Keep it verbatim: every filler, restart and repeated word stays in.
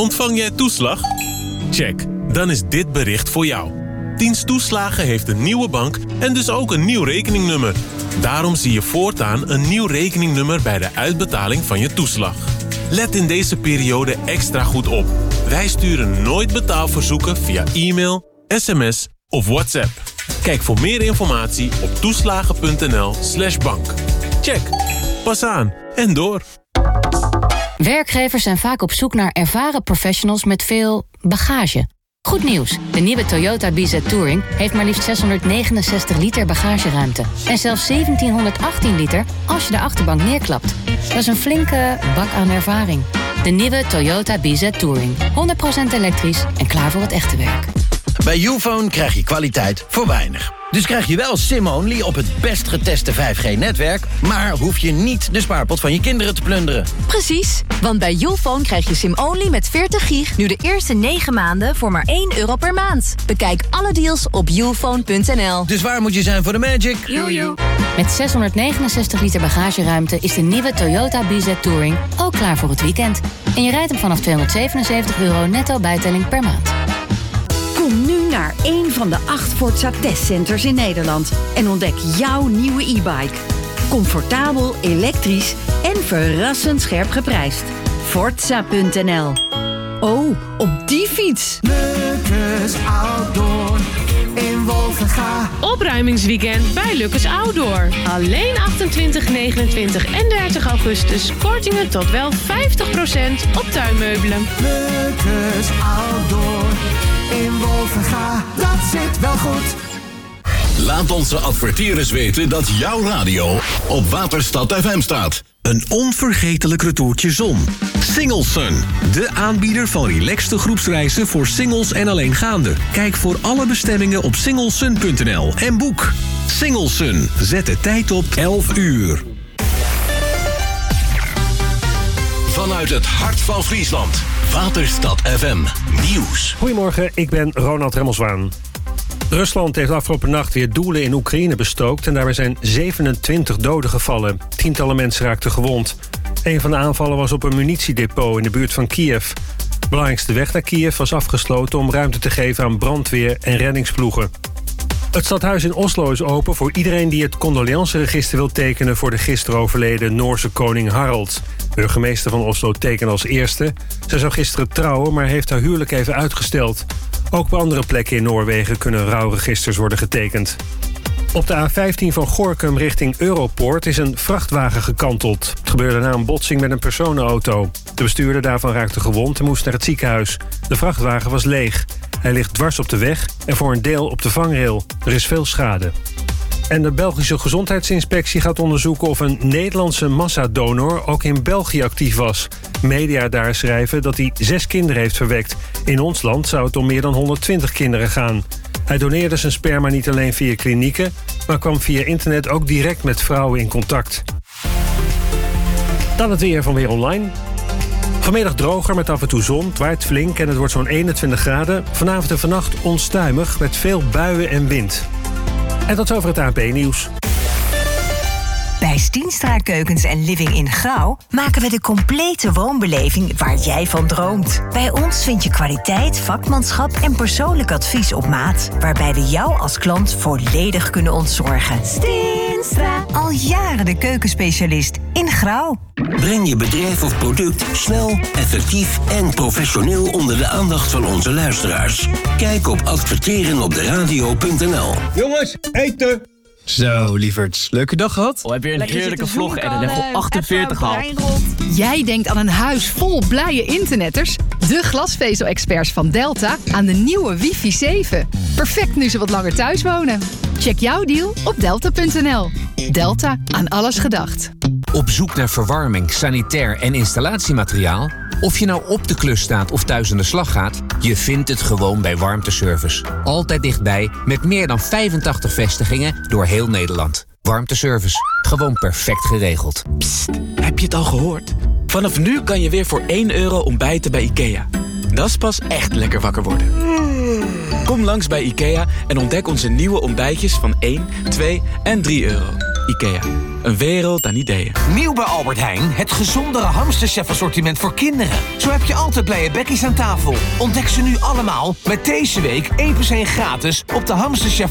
Ontvang jij toeslag? Check, dan is dit bericht voor jou. Dienst Toeslagen heeft een nieuwe bank en dus ook een nieuw rekeningnummer. Daarom zie je voortaan een nieuw rekeningnummer bij de uitbetaling van je toeslag. Let in deze periode extra goed op. Wij sturen nooit betaalverzoeken via e-mail, sms of WhatsApp. Kijk voor meer informatie op toeslagen.nl slash bank. Check. Pas aan en door. Werkgevers zijn vaak op zoek naar ervaren professionals met veel bagage. Goed nieuws, de nieuwe Toyota B Z Touring heeft maar liefst zeshonderdnegenenzestig liter bagageruimte. En zelfs zeventienhonderdachttien liter als je de achterbank neerklapt. Dat is een flinke bak aan ervaring. De nieuwe Toyota B Z Touring. honderd procent elektrisch en klaar voor het echte werk. Bij Youfone krijg je kwaliteit voor weinig. Dus krijg je wel SIM-only op het best geteste vijf G-netwerk... maar hoef je niet de spaarpot van je kinderen te plunderen. Precies, want bij Youfone krijg je SIM-only met veertig gig... nu de eerste negen maanden voor maar één euro per maand. Bekijk alle deals op youfone punt n l. Dus waar moet je zijn voor de magic? Jojo. Met zeshonderdnegenenzestig liter bagageruimte is de nieuwe Toyota B Z Touring ook klaar voor het weekend. En je rijdt hem vanaf tweehonderdzevenenzeventig euro netto bijtelling per maand. Kom nu naar één van de acht Forza testcenters in Nederland en ontdek jouw nieuwe e-bike. Comfortabel, elektrisch en verrassend scherp geprijsd. Forza punt n l. Oh, op die fiets! Lukkes Outdoor in Wolvenga. Opruimingsweekend bij Lukkes Outdoor. Alleen achtentwintig, negenentwintig en dertig augustus. Kortingen tot wel vijftig procent op tuinmeubelen. Lukkes Outdoor in Wolvenga, dat zit wel goed. Laat onze adverteerders weten dat jouw radio op Waterstad F M staat. Een onvergetelijk retourtje zon. Singlesun, de aanbieder van relaxte groepsreizen voor singles en alleengaanden. Kijk voor alle bestemmingen op singlesun punt n l en boek. Singlesun, zet de tijd op elf uur. Vanuit het hart van Friesland, Waterstad F M Nieuws. Goedemorgen, ik ben Ronald Remmelswaan. Rusland heeft afgelopen nacht weer doelen in Oekraïne bestookt en daarbij zijn zevenentwintig doden gevallen. Tientallen mensen raakten gewond. Een van de aanvallen was op een munitiedepot in de buurt van Kiev. De belangrijkste weg naar Kiev was afgesloten om ruimte te geven aan brandweer en reddingsploegen. Het stadhuis in Oslo is open voor iedereen die het condoleanceregister wil tekenen voor de gisteren overleden Noorse koning Harald. Burgemeester van Oslo tekende als eerste. Zij zou gisteren trouwen, maar heeft haar huwelijk even uitgesteld. Ook op andere plekken in Noorwegen kunnen rouwregisters worden getekend. Op de A vijftien van Gorinchem richting Europoort is een vrachtwagen gekanteld. Het gebeurde na een botsing met een personenauto. De bestuurder daarvan raakte gewond en moest naar het ziekenhuis. De vrachtwagen was leeg. Hij ligt dwars op de weg en voor een deel op de vangrail. Er is veel schade. En de Belgische Gezondheidsinspectie gaat onderzoeken of een Nederlandse massadonor ook in België actief was. Media daar schrijven dat hij zes kinderen heeft verwekt. In ons land zou het om meer dan honderdtwintig kinderen gaan. Hij doneerde zijn sperma niet alleen via klinieken, maar kwam via internet ook direct met vrouwen in contact. Dan het weer van Weer Online. Vanmiddag droger met af en toe zon, het waait flink en het wordt zo'n eenentwintig graden. Vanavond en vannacht onstuimig met veel buien en wind. En tot over het A N P-nieuws. Bij Stienstra Keukens en Living in Grauw maken we de complete woonbeleving waar jij van droomt. Bij ons vind je kwaliteit, vakmanschap en persoonlijk advies op maat, waarbij we jou als klant volledig kunnen ontzorgen. Stienstra. Al jaren de keukenspecialist in Grauw. Breng je bedrijf of product snel, effectief en professioneel onder de aandacht van onze luisteraars. Kijk op adverteren op de radio punt n l. Jongens, eten! Zo, lieverds. Leuke dag gehad? Oh, heb je een Lekker heerlijke vlog en een level achtenveertig gehaald. Jij denkt aan een huis vol blije internetters? De glasvezel-experts van Delta aan de nieuwe wifi zeven. Perfect nu ze wat langer thuis wonen. Check jouw deal op delta punt n l. Delta, aan alles gedacht. Op zoek naar verwarming, sanitair en installatiemateriaal? Of je nou op de klus staat of thuis aan de slag gaat, je vindt het gewoon bij Warmteservice. Altijd dichtbij, met meer dan vijfentachtig vestigingen door heel Nederland. Warmteservice, gewoon perfect geregeld. Psst, heb je het al gehoord? Vanaf nu kan je weer voor één euro ontbijten bij IKEA. Dat is pas echt lekker wakker worden. Kom langs bij IKEA en ontdek onze nieuwe ontbijtjes van één, twee en drie euro. IKEA, een wereld aan ideeën. Nieuw bij Albert Heijn, het gezondere hamsterchef assortiment voor kinderen. Zo heb je altijd blije bekkies aan tafel. Ontdek ze nu allemaal met deze week één plus één gratis op de hamsterchef